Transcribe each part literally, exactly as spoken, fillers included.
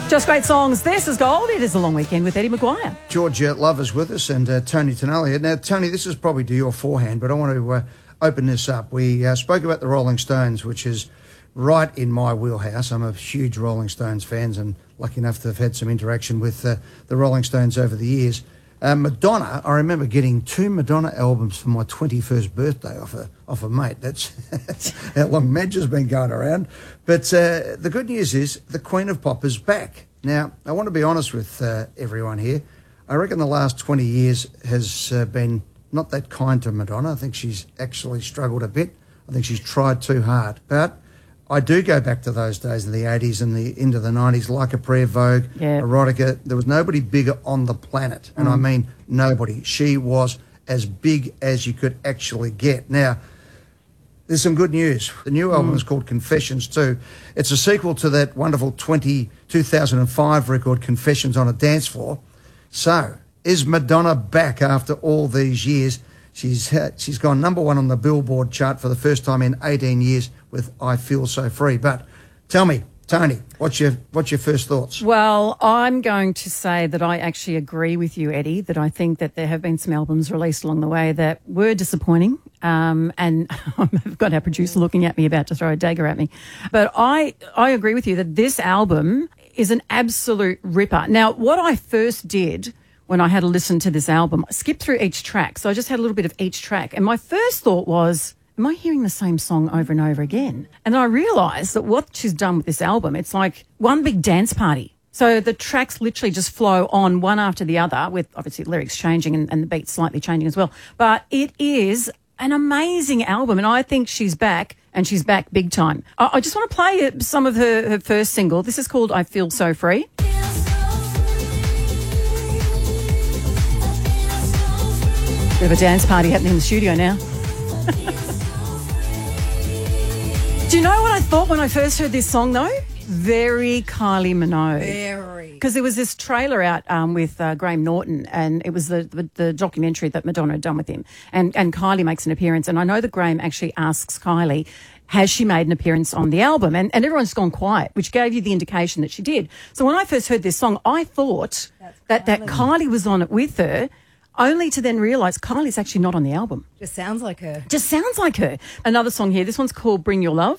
Just great songs. This is Gold. It is a long weekend with Eddie McGuire. George uh, Love is with us and uh, Tony Tonelli. Now, Tony, this is probably to your forehand, but I want to uh, open this up. We uh, spoke about the Rolling Stones, which is right in my wheelhouse. I'm a huge Rolling Stones fan and lucky enough to have had some interaction with uh, the Rolling Stones over the years. Uh, Madonna, I remember getting two Madonna albums for my twenty-first birthday off a off a mate. That's, that's how long Madge has been going around. But uh, the good news is the Queen of Pop is back. Now, I want to be honest with uh, everyone here. I reckon the last twenty years has uh, been not that kind to Madonna. I think she's actually struggled a bit. I think she's tried too hard. But I do go back to those days in the eighties and the into the nineties, like a Prayer, Vogue, yeah. Erotica. There was nobody bigger on the planet, and mm. I mean nobody. She was as big as you could actually get. Now, there's some good news. The new album mm. is called Confessions two. It's a sequel to that wonderful twenty, two thousand five record, Confessions on a Dance Floor. So, is Madonna back after all these years? She's uh, she's gone number one on the Billboard chart for the first time in eighteen years with I Feel So Free. But tell me, Tony, what's your what's your first thoughts? Well, I'm going to say that I actually agree with you, Eddie, that I think that there have been some albums released along the way that were disappointing. Um, and I've got our producer looking at me about to throw a dagger at me. But I, I agree with you that this album is an absolute ripper. Now, what I first did when I had to listen to this album, I skipped through each track. So I just had a little bit of each track. And my first thought was, am I hearing the same song over and over again? And I realised that what she's done with this album, it's like one big dance party. So the tracks literally just flow on one after the other with obviously lyrics changing and, and the beats slightly changing as well. But it is an amazing album, and I think she's back, and she's back big time. I, I just want to play some of her, her first single. This is called I Feel So Free. Bit of a dance party happening in the studio now. Do you know what I thought when I first heard this song, though? Very Kylie Minogue. Very. Because there was this trailer out um, with uh, Graham Norton, and it was the, the the documentary that Madonna had done with him. And, and Kylie makes an appearance. And I know that Graham actually asks Kylie, has she made an appearance on the album? And, and everyone's gone quiet, which gave you the indication that she did. So when I first heard this song, I thought that, that Kylie was on it with her, only to then realise Kylie's actually not on the album. Just sounds like her. Just sounds like her. Another song here. This one's called Bring Your Love.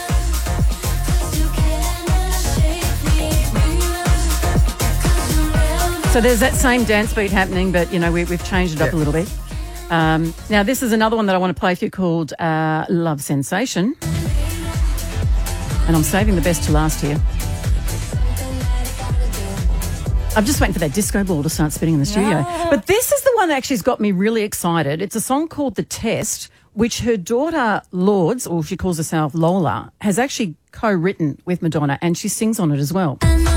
So there's that same dance beat happening, but, you know, we, we've changed it up yeah. a little bit. Um, now, this is another one that I want to play for you called uh, Love Sensation. And I'm saving the best to last here. I'm just waiting for that disco ball to start spinning in the studio. Yeah. But this is the one that actually has got me really excited. It's a song called The Test, which her daughter Lourdes, or she calls herself Lola, has actually co-written with Madonna, and she sings on it as well.